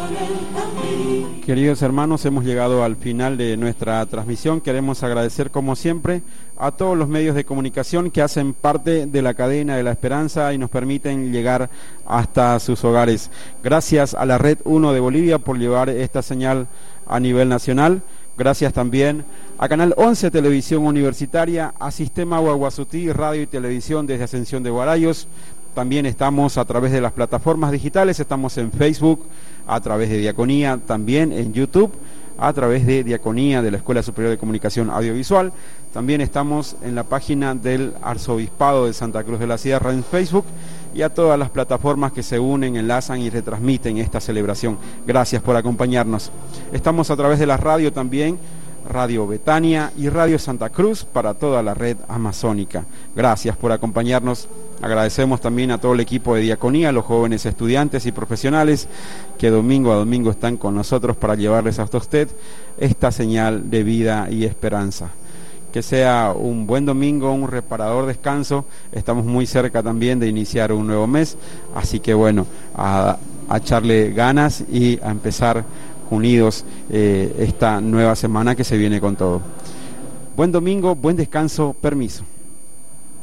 Queridos hermanos, hemos llegado al final de nuestra transmisión. Queremos agradecer, como siempre, a todos los medios de comunicación que hacen parte de la cadena de la esperanza y nos permiten llegar hasta sus hogares. Gracias a la Red 1 de Bolivia por llevar esta señal a nivel nacional. Gracias también a Canal 11 Televisión Universitaria, a Sistema Guaguazutí Radio y Televisión desde Ascensión de Guarayos. También estamos a través de las plataformas digitales, estamos en Facebook, a través de Diaconía, también en YouTube, a través de Diaconía de la Escuela Superior de Comunicación Audiovisual. También estamos en la página del Arzobispado de Santa Cruz de la Sierra en Facebook y a todas las plataformas que se unen, enlazan y retransmiten esta celebración. Gracias por acompañarnos. Estamos a través de la radio también, Radio Betania y Radio Santa Cruz para toda la red amazónica. Gracias por acompañarnos. Agradecemos también a todo el equipo de Diaconía, a los jóvenes estudiantes y profesionales que domingo a domingo están con nosotros para llevarles hasta usted esta señal de vida y esperanza. Que sea un buen domingo, un reparador descanso. Estamos muy cerca también de iniciar un nuevo mes, así que bueno, a echarle ganas y a empezar unidos esta nueva semana que se viene con todo. Buen domingo, buen descanso, permiso.